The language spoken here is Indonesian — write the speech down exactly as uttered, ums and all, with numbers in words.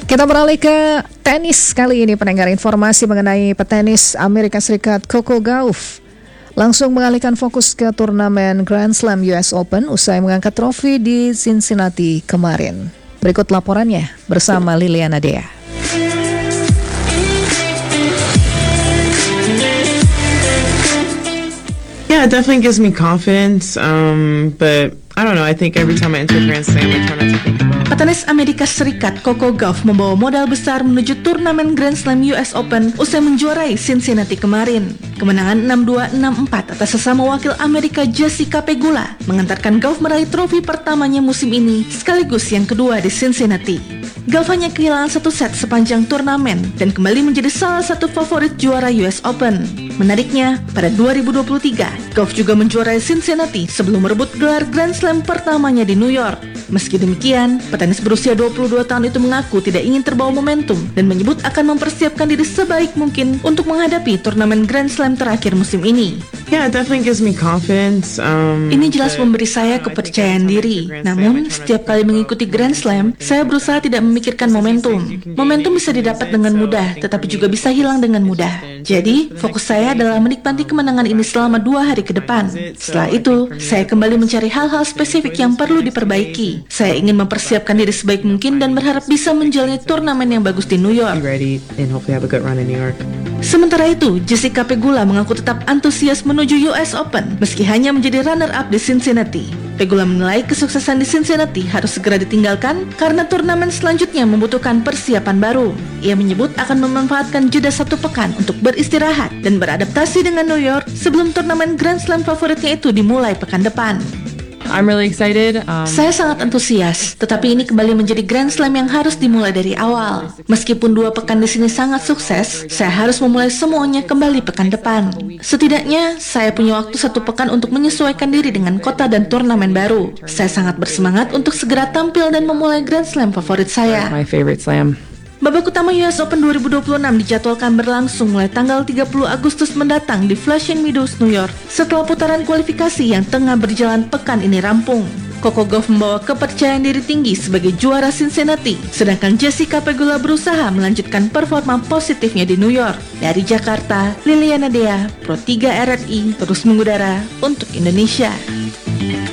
Kita beralih ke tenis kali ini, pendengar. Informasi mengenai petenis Amerika Serikat Coco Gauff langsung mengalihkan fokus ke turnamen Grand Slam U S Open usai mengangkat trofi di Cincinnati kemarin. Berikut laporannya bersama Liliana Dea. Yeah, it definitely gives me confidence, um, but I don't know, I think every time I enter Grand Slam, I try not to think about it. Petenis Amerika Serikat Coco Gauff membawa modal besar menuju turnamen Grand Slam U S Open usai menjuarai Cincinnati kemarin. Kemenangan enam dua enam empat atas sesama wakil Amerika Jessica Pegula mengantarkan Gauff meraih trofi pertamanya musim ini sekaligus yang kedua di Cincinnati. Gauff hanya kehilangan satu set sepanjang turnamen dan kembali menjadi salah satu favorit juara U S Open. Menariknya, pada dua ribu dua puluh tiga, Gauff juga menjuarai Cincinnati sebelum merebut gelar Grand Slam pertamanya di New York. Meski demikian, petenis berusia dua puluh dua tahun itu mengaku tidak ingin terbawa momentum dan menyebut akan mempersiapkan diri sebaik mungkin untuk menghadapi turnamen Grand Slam terakhir musim ini. Yeah, it definitely gives me confidence. Um, Ini jelas memberi saya kepercayaan diri. Namun, setiap kali mengikuti Grand Slam, saya berusaha tidak memikirkan momentum. Momentum bisa didapat dengan mudah, tetapi juga bisa hilang dengan mudah. Jadi, fokus saya adalah menikmati kemenangan ini selama dua hari ke depan. Setelah itu, saya kembali mencari hal-hal spesifik yang perlu diperbaiki. Saya ingin mempersiapkan diri sebaik mungkin dan berharap bisa menjalani turnamen yang bagus di New York. Sementara itu, Jessica Pegula mengaku tetap antusias menuju U S Open meski hanya menjadi runner-up di Cincinnati. Pegula menilai kesuksesan di Cincinnati harus segera ditinggalkan karena turnamen selanjutnya membutuhkan persiapan baru. Ia menyebut akan memanfaatkan jeda satu pekan untuk beristirahat dan beradaptasi dengan New York sebelum turnamen Grand Slam favoritnya itu dimulai pekan depan. I'm really excited. Um, Saya sangat antusias, tetapi ini kembali menjadi Grand Slam yang harus dimulai dari awal. Meskipun dua pekan di sini sangat sukses, saya harus memulai semuanya kembali pekan depan. Setidaknya, saya punya waktu satu pekan untuk menyesuaikan diri dengan kota dan turnamen baru. Saya sangat bersemangat untuk segera tampil dan memulai Grand Slam favorit saya. my favorite slam. Babak utama U S Open dua ribu dua puluh enam dijadwalkan berlangsung mulai tanggal tiga puluh Agustus mendatang di Flushing Meadows, New York, setelah putaran kualifikasi yang tengah berjalan pekan ini rampung. Coco Gauff membawa kepercayaan diri tinggi sebagai juara Cincinnati, sedangkan Jessica Pegula berusaha melanjutkan performa positifnya di New York. Dari Jakarta, Liliana Dea, Pro tiga R R I, terus mengudara untuk Indonesia.